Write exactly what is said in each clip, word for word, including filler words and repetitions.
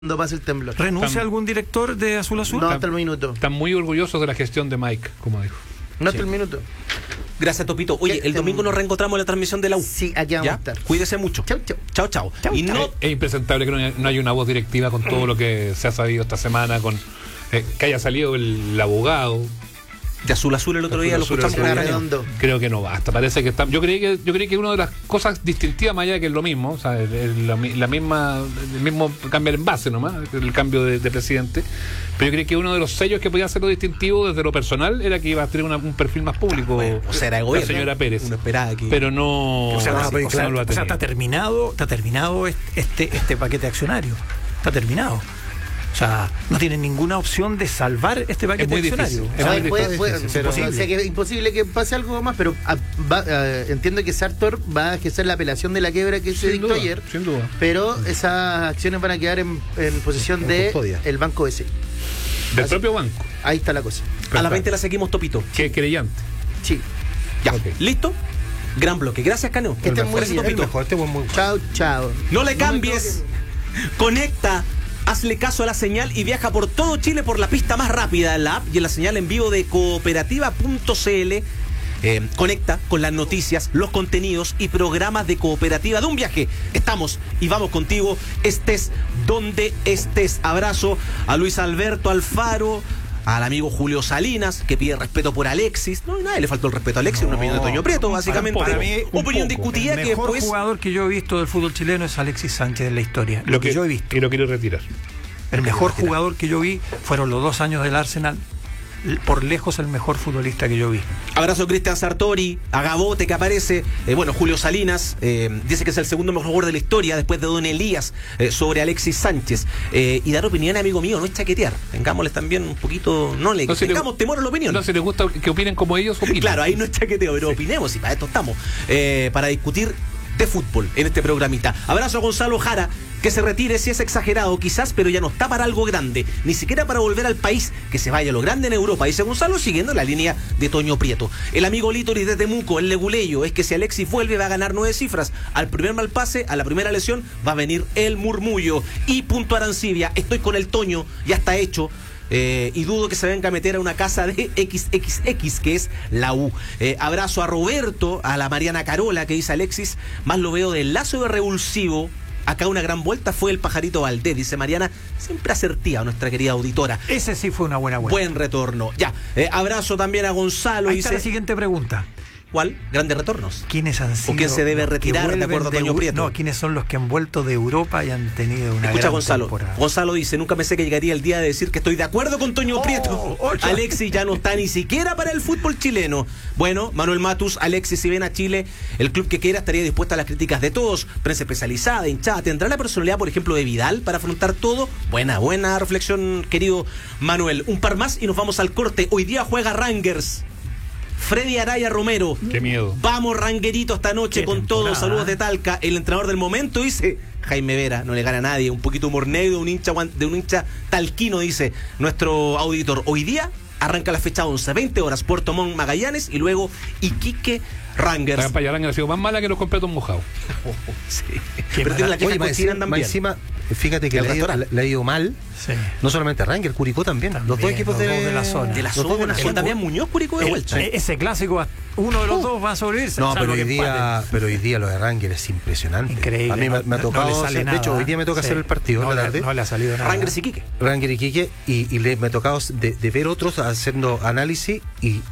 cuando pase el temblor. ¿Renuncia Están- algún director de Azul Azul? No, hasta el minuto. Están muy orgullosos de la gestión de Mike, como dijo. No hasta el minuto. Gracias, Topito. Oye, ¿Qué? el domingo nos reencontramos en la transmisión de la U. Sí, aquí vamos ¿Ya? a estar. Cuídese mucho. Chau, chau. Chao, chao. Chau, Y chau. no, Es, es impresentable que no haya, no haya una voz directiva con todo lo que se ha sabido esta semana, con eh, que haya salido el, el abogado. de Azul Azul el otro Azul día lo Azul, escuchamos Azul con Azul. Cañón. Redondo. Creo que no basta. Parece que está. Yo creí que yo creí que una de las cosas distintivas, más allá de que es lo mismo, o sea, el- el- la, mi- la misma, el mismo cambiar en base nomás, el cambio de, de presidente. Pero yo creí que uno de los sellos que podía hacerlo distintivo desde lo personal era que iba a tener una- un perfil más público. Bueno, o sea, era de gobierno. La señora Pérez. Uno esperaba que- Pero no. O sea, no, o sea, no lo ha o sea, tenido. está terminado, está terminado este, este paquete accionario. Está terminado. O sea, no tienen ninguna opción de salvar este paquete Es muy accionario. difícil. O Es sea, muy Puede- difícil, puede- sí, sí, pero, imposible. o sea, que es imposible que pase algo más, pero ah, va- ah, entiendo que Sartor va a ejercer la apelación de la quiebra que se Sin dictó duda, ayer, sin duda. pero esas acciones van a quedar en, en posesión En de custodia. el Banco B C I. Del Así- propio banco. Ahí está la cosa. A las veinte la seguimos, Topito. Que querellante. Sí. Ya. Ok. ¿Listo? Gran bloque. Gracias, Caneo. Que estén muy Gracias, bien. El Topito. mejor, este buen muy Chao, chao. No le me cambies. Conecta. Hazle caso a la señal y viaja por todo Chile por la pista más rápida en la app y en la señal en vivo de cooperativa punto c l. Eh, conecta con las noticias, los contenidos y programas de Cooperativa de un viaje. Estamos y vamos contigo, estés donde estés. Abrazo a Luis Alberto Alfaro, al amigo Julio Salinas, que pide respeto por Alexis. No, nadie le faltó el respeto a Alexis, una opinión de Toño Prieto, básicamente. para mí, un opinión poco. discutida el que mejor después. jugador que yo he visto del fútbol chileno es Alexis Sánchez en la historia. Lo, que, yo he visto. Y lo quiero retirar. El mejor jugador que yo vi fueron los dos años del Arsenal. L- Por lejos el mejor futbolista que yo vi. Abrazo a Cristian Sartori, a Gabote que aparece, eh, bueno, Julio Salinas, eh, dice que es el segundo mejor jugador de la historia después de Don Elías, eh, sobre Alexis Sánchez. Eh, y dar opinión, amigo mío, no es chaquetear. Tengámosles también un poquito, no le No, si tengamos le- temor a la opinión. No, si les gusta que opinen como ellos, opinen. Claro, ahí no es chaqueteo, pero opinemos y para esto estamos, eh, para discutir de fútbol en este programita. Abrazo a Gonzalo Jara, que se retire si es exagerado quizás, pero ya no está para algo grande, ni siquiera para volver al país, que se vaya a lo grande en Europa, dice Gonzalo, siguiendo la línea de Toño Prieto. El amigo Litori de Temuco, el leguleyo, es que si Alexis vuelve va a ganar nueve cifras, al primer mal pase, a la primera lesión, va a venir el murmullo. Y punto Arancibia, estoy con el Toño, ya está hecho. Eh, y dudo que se venga a meter a una casa de equis equis equis, que es la U. Eh, abrazo a Roberto, a la Mariana Carola, que dice Alexis, más lo veo del lazo de revulsivo. Acá una gran vuelta fue el Pajarito Valdés, dice Mariana, siempre asertiva nuestra querida auditora. Ese sí fue una buena vuelta. Buen retorno. Ya, eh, abrazo también a Gonzalo, Ahí está dice, la siguiente pregunta. ¿cuál? Grandes retornos. ¿Quiénes han sido quién se debe los que retirar, de vuelven acuerdo a Toño Eu- Prieto? No, ¿quiénes son los que han vuelto de Europa y han tenido una Escucha, gran Gonzalo. temporada? Gonzalo dice, nunca pensé que llegaría el día de decir que estoy de acuerdo con Toño Oh, Prieto. ocho. Alexis ya no está ni siquiera para el fútbol chileno. Bueno, Manuel Matus, Alexis, si ven a Chile, el club que quiera estaría dispuesta a las críticas de todos. Prensa especializada, hinchada. ¿Tendrá la personalidad, por ejemplo, de Vidal para afrontar todo? Buena, buena reflexión, querido Manuel. Un par más y nos vamos al corte. Hoy día juega Rangers. Freddy Araya Romero. Qué miedo. Vamos, Ranguerito, esta noche Qué con temporada, todos. Saludos ¿eh? de Talca. El entrenador del momento dice Jaime Vera, no le gana a nadie. Un poquito humor negro, un hincha, guan- de un hincha talquino, dice nuestro auditor. Hoy día arranca la fecha once, veinte horas, Puerto Montt, Magallanes y luego Iquique, La Rangers. campaña ha sido más mala que los completos mojados. Sí. Qué Pero tiene la queja Oye, más cochina encima, más también. encima, fíjate que El le ha, ido, restaurante. le ha ido mal, Sí. no solamente Ranger, Curicó también. los dos También, equipos los de, dos de la zona. De la los dos zona, de la con también Muñoz Curicó de El- vuelta. e- ese clásico, uno de los dos va a sobrevivir. No, salvo pero hoy, que día, empate. pero hoy día lo de Ranger es impresionante. Increíble. A mí me, me ha no- tocado, no le sale hacer- nada. de hecho, hoy día me toca Sí. hacer el partido no en la le- tarde. No le ha salido nada. Rangers Iquique. Ranger y Quique, y, y le, me ha tocado de, de ver otros haciendo análisis, y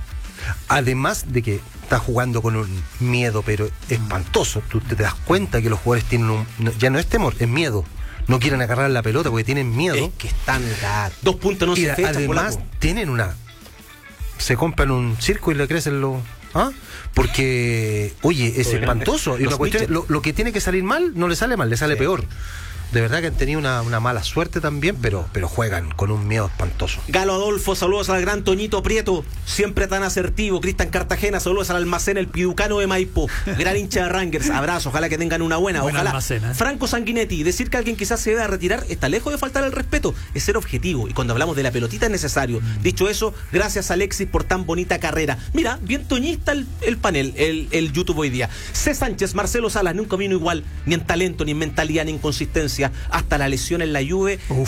además de que está jugando con un miedo, pero espantoso. Tú te das cuenta que los jugadores tienen un, no- ya no es temor, es miedo. No quieren agarrar la pelota porque tienen miedo. Es que están ga- dos puntos no y se a- fechan, además polaco. tienen una, se compran un circo y le crecen los, ¿ah? Porque, oye, es espantoso. Y Los una cuestión, Mitchell. lo, lo que tiene que salir mal, no le sale mal, le sale Sí. peor. De verdad que han tenido una, una mala suerte también, pero, pero juegan con un miedo espantoso. Galo Adolfo, saludos al gran Toñito Prieto, siempre tan asertivo. Cristian Cartagena, saludos al almacén El Piducano de Maipo, gran hincha de Rangers, abrazo, ojalá que tengan una buena. Buen Ojalá. almacén, ¿eh? Franco Sanguinetti, decir que alguien quizás se debe retirar está lejos de faltar el respeto, es ser objetivo, y cuando hablamos de la pelotita es necesario. Dicho eso, gracias Alexis por tan bonita carrera. Mira, bien toñista el, el panel, el, el YouTube hoy día. C. Sánchez, Marcelo Salas, nunca vino igual, ni en talento, ni en mentalidad, ni en consistencia. Grecia, hasta la lesión en la Juve. Uf.